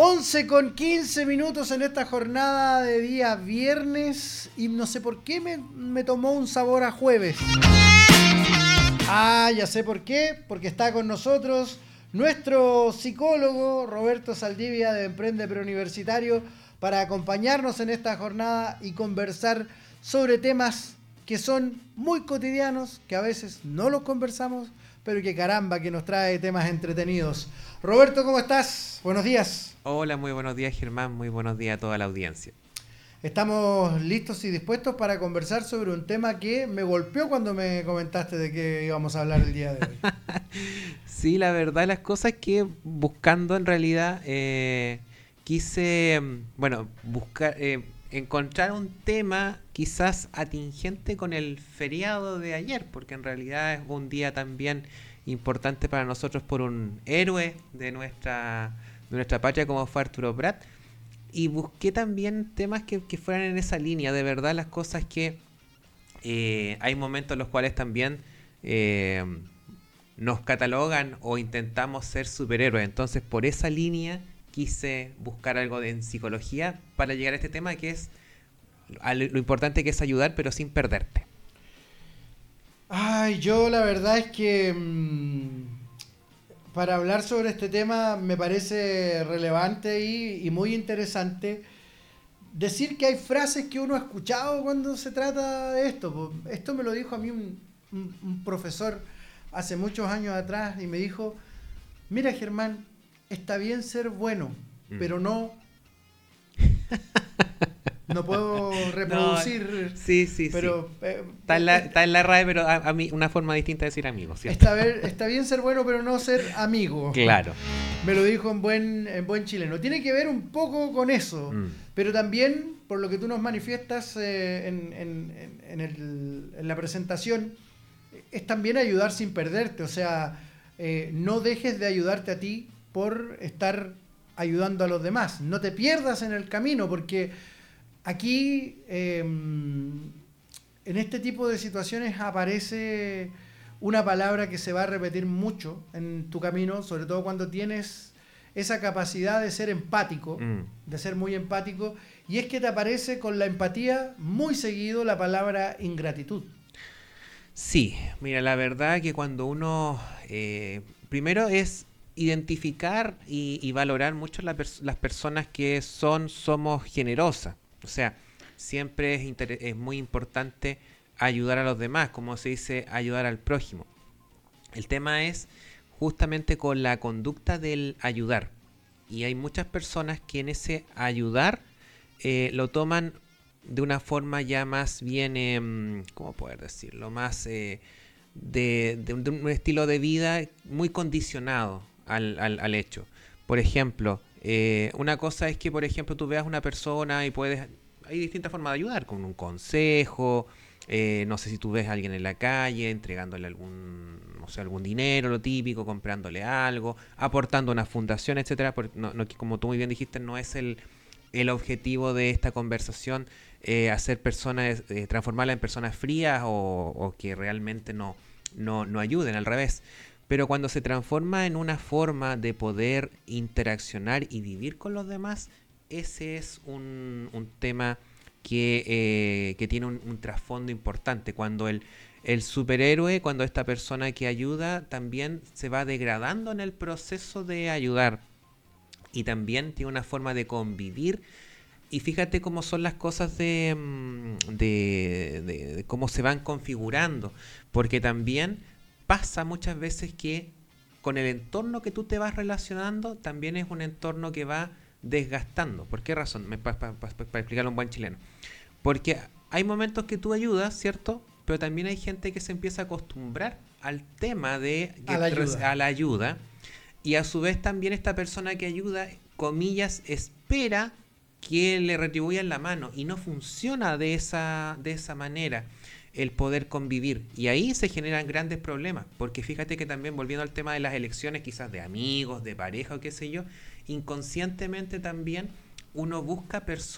11:15 en esta jornada de día viernes y no sé por qué me tomó un sabor a jueves. Ya sé por qué, porque está con nosotros nuestro psicólogo Roberto Saldivia de Emprende Preuniversitario para acompañarnos en esta jornada y conversar sobre temas que son muy cotidianos, que a veces no los conversamos, pero que caramba, que nos trae temas entretenidos. Roberto, ¿cómo estás? Buenos días. Hola, muy buenos días Germán, muy buenos días a toda la audiencia. Estamos listos y dispuestos para conversar sobre un tema que me golpeó cuando me comentaste de que íbamos a hablar el día de hoy. Sí, la verdad las cosas es que buscando en realidad quise, buscar, encontrar un tema quizás atingente con el feriado de ayer, porque en realidad es un día también importante para nosotros por un héroe de nuestra patria como fue Arturo Prat. Y busqué también temas que fueran en esa línea. De verdad, las cosas que hay momentos en los cuales también eh, nos catalogan o intentamos ser superhéroes. Entonces, por esa línea quise buscar algo en psicología para llegar a este tema que es lo importante que es ayudar, pero sin perderte. Yo la verdad es que para hablar sobre este tema me parece relevante y muy interesante decir que hay frases que uno ha escuchado cuando se trata de esto. Esto me lo dijo a mí un profesor hace muchos años atrás y me dijo, mira Germán, está bien ser bueno, pero no puedo No, reproducir, sí, sí, sí. pero Está en la RAE, pero a mí una forma distinta de decir amigo, ¿cierto? está bien ser bueno, pero no ser amigo. Claro. Me lo dijo en buen chileno. Tiene que ver un poco con eso, Mm. pero también, por lo que tú nos manifiestas en la presentación, es también ayudar sin perderte. O sea, no dejes de ayudarte a ti por estar ayudando a los demás. No te pierdas en el camino, porque aquí, en este tipo de situaciones aparece una palabra que se va a repetir mucho en tu camino, sobre todo cuando tienes esa capacidad de ser empático, Mm. de ser muy empático, y es que te aparece con la empatía muy seguido la palabra ingratitud. Sí, mira, la verdad que cuando uno, primero es identificar y valorar mucho las personas que somos generosas. O sea, siempre es muy importante ayudar a los demás, como se dice, ayudar al prójimo. El tema es justamente con la conducta del ayudar. Y hay muchas personas que en ese ayudar lo toman de una forma ya más bien, ¿cómo poder decirlo? Más de un estilo de vida muy condicionado al hecho. Por ejemplo, una cosa es que, por ejemplo, tú veas una persona y hay distintas formas de ayudar, con un consejo, no sé si tú ves a alguien en la calle, entregándole algún dinero, lo típico, comprándole algo, aportando a una fundación, etcétera. Como tú muy bien dijiste, no es el objetivo de esta conversación hacer personas, transformarla en personas frías o que realmente no ayuden, al revés. Pero cuando se transforma en una forma de poder interaccionar y vivir con los demás, ese es un tema que tiene un trasfondo importante. Cuando el superhéroe, cuando esta persona que ayuda, también se va degradando en el proceso de ayudar. Y también tiene una forma de convivir. Y fíjate cómo son las cosas de cómo se van configurando. Porque también pasa muchas veces que con el entorno que tú te vas relacionando, también es un entorno que va desgastando. ¿Por qué razón? Para explicarlo en buen chileno. Porque hay momentos que tú ayudas, ¿cierto? Pero también hay gente que se empieza a acostumbrar al tema A la ayuda. a la ayuda. Y a su vez también esta persona que ayuda, comillas, espera que le retribuyan la mano. Y no funciona de esa manera el poder convivir. Y ahí se generan grandes problemas. Porque fíjate que también, volviendo al tema de las elecciones, quizás de amigos, de pareja o qué sé yo, inconscientemente también uno busca personas